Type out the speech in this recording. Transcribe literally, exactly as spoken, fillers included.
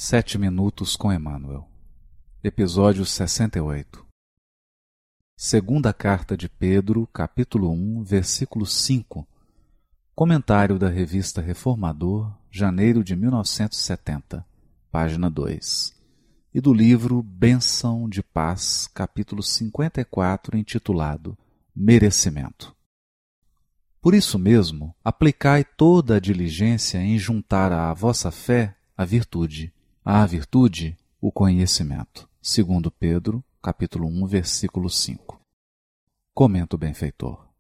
Sete Minutos com Emmanuel. Episódio sessenta e oito. Segunda Carta de Pedro, capítulo um, versículo cinco. Comentário da Revista Reformador, janeiro de mil novecentos e setenta, página dois. E do livro Bênção de Paz, capítulo cinquenta e quatro, intitulado Merecimento. Por isso mesmo, aplicai toda a diligência em juntar à vossa fé a virtude, à virtude o conhecimento. Segundo Pedro, capítulo um, versículo cinco. Comenta o benfeitor.